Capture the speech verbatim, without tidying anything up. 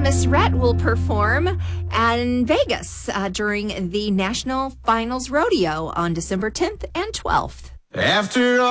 Miss Rhett will perform in Vegas uh, during the National Finals Rodeo on December tenth and twelfth. After all